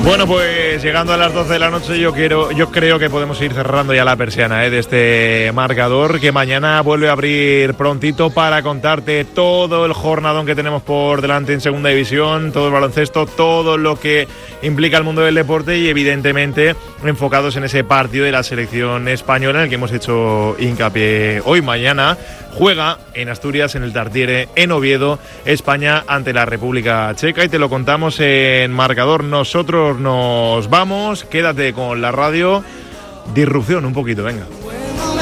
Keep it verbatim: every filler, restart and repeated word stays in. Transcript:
Bueno, pues llegando a las doce de la noche yo quiero, yo creo que podemos ir cerrando ya la persiana ¿eh? de este marcador, que mañana vuelve a abrir prontito para contarte todo el jornadón que tenemos por delante en segunda división, todo el baloncesto, todo lo que implica el mundo del deporte y evidentemente enfocados en ese partido de la selección española en el que hemos hecho hincapié hoy. Mañana juega en Asturias, en el Tartiere, en Oviedo, España ante la República Checa, y te lo contamos en marcador. Nosotros nos vamos, quédate con la radio. Disrupción un poquito, venga.